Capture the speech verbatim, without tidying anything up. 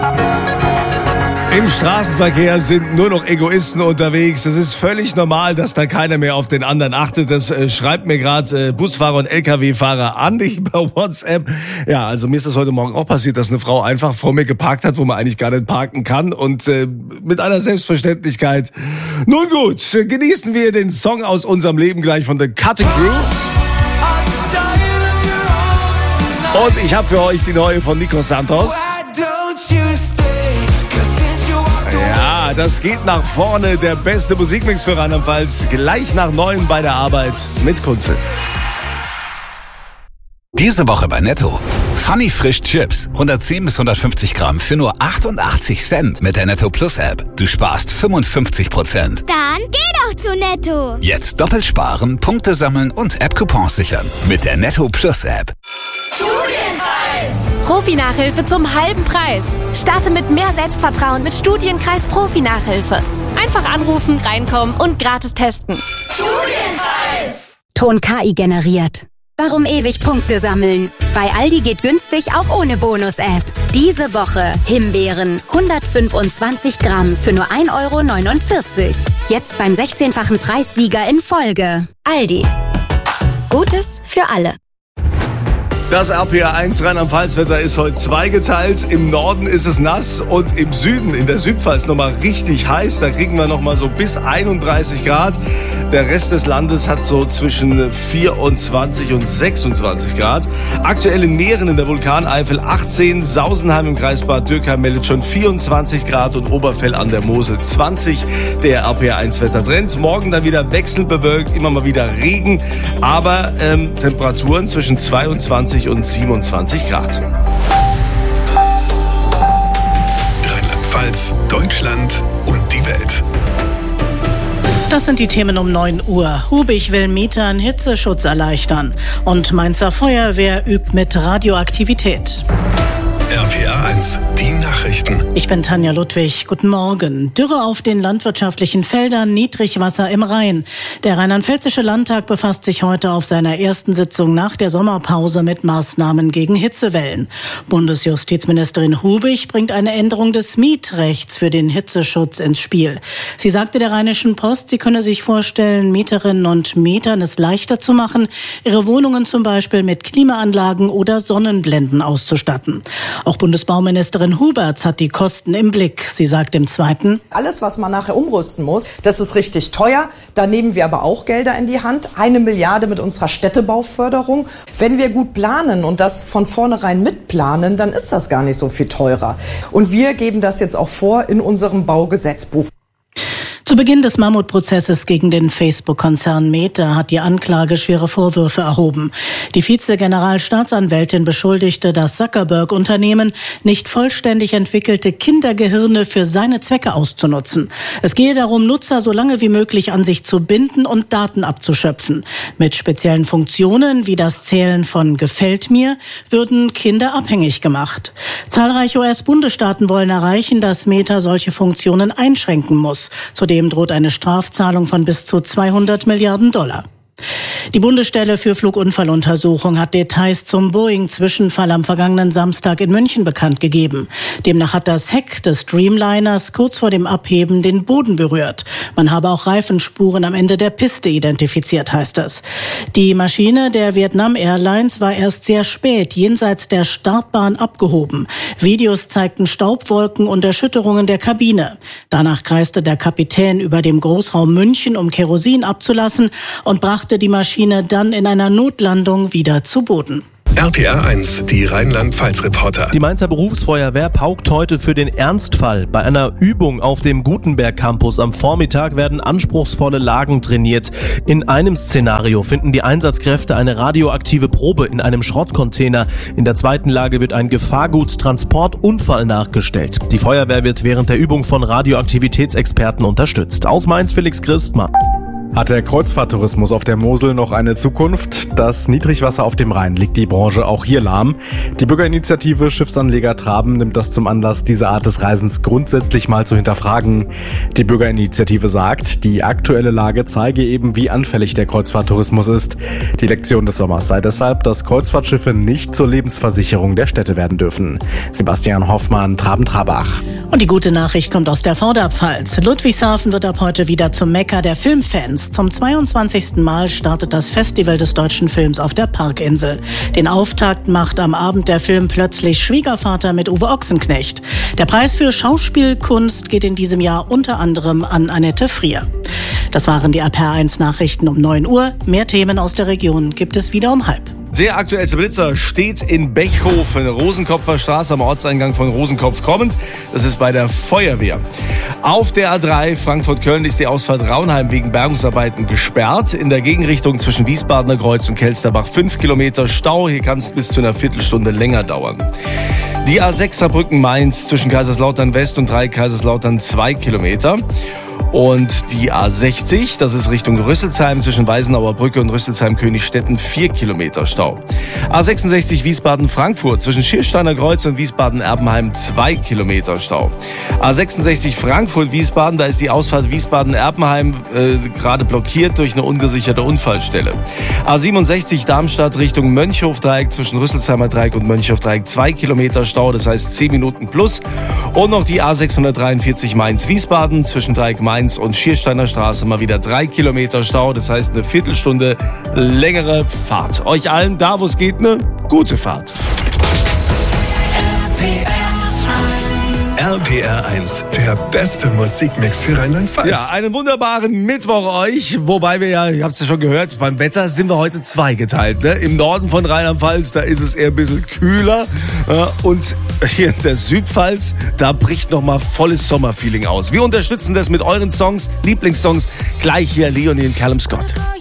Im Straßenverkehr sind nur noch Egoisten unterwegs. Es ist völlig normal, dass da keiner mehr auf den anderen achtet. Das äh, schreibt mir gerade äh, Busfahrer und L K W-Fahrer Andi über WhatsApp. Ja, also mir ist das heute Morgen auch passiert, dass eine Frau einfach vor mir geparkt hat, wo man eigentlich gar nicht parken kann. Und äh, mit einer Selbstverständlichkeit. Nun gut, genießen wir den Song aus unserem Leben gleich von The Cutting Crew. Und ich habe für euch die neue von Nico Santos. Ja, das geht nach vorne. Der beste Musikmix für Rheinland-Pfalz. Gleich nach neun bei der Arbeit mit Kunze. Diese Woche bei Netto. Funny Frisch Chips. hundertzehn bis hundertfünfzig Gramm für nur achtundachtzig Cent mit der Netto Plus App. Du sparst fünfundfünfzig Prozent. Dann geh doch zu Netto. Jetzt doppelt sparen, Punkte sammeln und App-Coupons sichern. Mit der Netto Plus App. Studienkreis. Profi-Nachhilfe zum halben Preis. Starte mit mehr Selbstvertrauen mit Studienkreis Profi-Nachhilfe. Einfach anrufen, reinkommen und gratis testen. Studienkreis. Ton K I generiert. Warum ewig Punkte sammeln? Bei Aldi geht günstig auch ohne Bonus-App. Diese Woche Himbeeren hundertfünfundzwanzig Gramm für nur ein Euro neunundvierzig. Jetzt beim sechzehnfachen Preissieger in Folge. Aldi. Gutes für alle. Das R P R eins Rheinland-Pfalz-Wetter ist heute zweigeteilt. Im Norden ist es nass und im Süden, in der Südpfalz, nochmal richtig heiß. Da kriegen wir nochmal so bis einunddreißig Grad. Der Rest des Landes hat so zwischen vierundzwanzig und sechsundzwanzig Grad. Aktuell in Mähren in der Vulkaneifel achtzehn, Sausenheim im Kreis Bad Dürkheim meldet schon vierundzwanzig Grad und Oberfell an der Mosel zwanzig. Der R P R eins Wettertrend. Morgen dann wieder wechselnd bewölkt, immer mal wieder Regen, aber ähm, Temperaturen zwischen zweiundzwanzig und siebenundzwanzig Grad. Rheinland-Pfalz, Deutschland und die Welt. Das sind die Themen um neun Uhr. Hubich will Mietern Hitzeschutz erleichtern. Und Mainzer Feuerwehr übt mit Radioaktivität. R P R eins, die Nachrichten. Ich bin Tanja Ludwig. Guten Morgen. Dürre auf den landwirtschaftlichen Feldern, Niedrigwasser im Rhein. Der Rheinland-Pfälzische Landtag befasst sich heute auf seiner ersten Sitzung nach der Sommerpause mit Maßnahmen gegen Hitzewellen. Bundesjustizministerin Hubich bringt eine Änderung des Mietrechts für den Hitzeschutz ins Spiel. Sie sagte der Rheinischen Post, sie könne sich vorstellen, Mieterinnen und Mietern es leichter zu machen, ihre Wohnungen zum Beispiel mit Klimaanlagen oder Sonnenblenden auszustatten. Auch Bundesbauministerin Huberts hat die Kosten im Blick. Sie sagt im Zweiten: Alles, was man nachher umrüsten muss, das ist richtig teuer. Da nehmen wir aber auch Gelder in die Hand. Eine Milliarde mit unserer Städtebauförderung. Wenn wir gut planen und das von vornherein mitplanen, dann ist das gar nicht so viel teurer. Und wir geben das jetzt auch vor in unserem Baugesetzbuch. Zu Beginn des Mammutprozesses gegen den Facebook-Konzern Meta hat die Anklage schwere Vorwürfe erhoben. Die Vize-Generalstaatsanwältin beschuldigte das Zuckerberg-Unternehmen, nicht vollständig entwickelte Kindergehirne für seine Zwecke auszunutzen. Es gehe darum, Nutzer so lange wie möglich an sich zu binden und Daten abzuschöpfen. Mit speziellen Funktionen wie das Zählen von Gefällt mir würden Kinder abhängig gemacht. Zahlreiche U S-Bundesstaaten wollen erreichen, dass Meta solche Funktionen einschränken muss. Zudem droht eine Strafzahlung von bis zu zweihundert Milliarden Dollar. Die Bundesstelle für Flugunfalluntersuchung hat Details zum Boeing-Zwischenfall am vergangenen Samstag in München bekannt gegeben. Demnach hat das Heck des Dreamliners kurz vor dem Abheben den Boden berührt. Man habe auch Reifenspuren am Ende der Piste identifiziert, heißt es. Die Maschine der Vietnam Airlines war erst sehr spät jenseits der Startbahn abgehoben. Videos zeigten Staubwolken und Erschütterungen der Kabine. Danach kreiste der Kapitän über dem Großraum München, um Kerosin abzulassen, und brachte die Maschine dann in einer Notlandung wieder zu Boden. R P R eins, die Rheinland-Pfalz-Reporter. Die Mainzer Berufsfeuerwehr paukt heute für den Ernstfall. Bei einer Übung auf dem Gutenberg-Campus am Vormittag werden anspruchsvolle Lagen trainiert. In einem Szenario finden die Einsatzkräfte eine radioaktive Probe in einem Schrottcontainer. In der zweiten Lage wird ein Gefahrguttransportunfall nachgestellt. Die Feuerwehr wird während der Übung von Radioaktivitätsexperten unterstützt. Aus Mainz Felix Christmann. Hat der Kreuzfahrttourismus auf der Mosel noch eine Zukunft? Das Niedrigwasser auf dem Rhein liegt die Branche auch hier lahm. Die Bürgerinitiative Schiffsanleger Traben nimmt das zum Anlass, diese Art des Reisens grundsätzlich mal zu hinterfragen. Die Bürgerinitiative sagt, die aktuelle Lage zeige eben, wie anfällig der Kreuzfahrttourismus ist. Die Lektion des Sommers sei deshalb, dass Kreuzfahrtschiffe nicht zur Lebensversicherung der Städte werden dürfen. Sebastian Hoffmann, Traben-Trabach. Und die gute Nachricht kommt aus der Vorderpfalz. Ludwigshafen wird ab heute wieder zum Mekka der Filmfans. Zum zweiundzwanzigsten Mal startet das Festival des deutschen Films auf der Parkinsel. Den Auftakt macht am Abend der Film Plötzlich Schwiegervater mit Uwe Ochsenknecht. Der Preis für Schauspielkunst geht in diesem Jahr unter anderem an Annette Frier. Das waren die R P R eins Nachrichten um neun Uhr. Mehr Themen aus der Region gibt es wieder um halb. Der aktuellste Blitzer steht in Bechhofen, Rosenkopfer Straße am Ortseingang von Rosenkopf kommend. Das ist bei der Feuerwehr. Auf der A drei Frankfurt-Köln ist die Ausfahrt Raunheim wegen Bergungsarbeiten gesperrt. In der Gegenrichtung zwischen Wiesbadener Kreuz und Kelsterbach fünf Kilometer Stau. Hier kann es bis zu einer Viertelstunde länger dauern. Die A sechs Saarbrücken-Mainz zwischen Kaiserslautern West und Dreieck Kaiserslautern zwei Kilometer. Und die A sechzig, das ist Richtung Rüsselsheim zwischen Weisenauer Brücke und Rüsselsheim-Königstetten, vier Kilometer Stau. A sechsundsechzig Wiesbaden-Frankfurt zwischen Schiersteiner Kreuz und Wiesbaden-Erbenheim, zwei Kilometer Stau. A sechsundsechzig Frankfurt-Wiesbaden, da ist die Ausfahrt Wiesbaden-Erbenheim äh, gerade blockiert durch eine ungesicherte Unfallstelle. A siebenundsechzig Darmstadt Richtung Mönchhof-Dreieck zwischen Rüsselsheimer Dreieck und Mönchhof-Dreieck, zwei Kilometer Stau, das heißt zehn Minuten plus. Und noch die A sechshundertdreiundvierzig Mainz-Wiesbaden zwischen Dreieck Mainz und Schiersteiner Straße mal wieder drei Kilometer Stau. Das heißt eine Viertelstunde längere Fahrt. Euch allen da, wo es geht, eine gute Fahrt. R P R eins, der beste Musikmix für Rheinland-Pfalz. Ja, einen wunderbaren Mittwoch euch. Wobei wir ja, ihr habt es ja schon gehört, beim Wetter sind wir heute zweigeteilt. Ne? Im Norden von Rheinland-Pfalz, da ist es eher ein bisschen kühler. Äh, und hier in der Südpfalz, da bricht nochmal volles Sommerfeeling aus. Wir unterstützen das mit euren Songs, Lieblingssongs. Gleich hier Leonie und Callum Scott.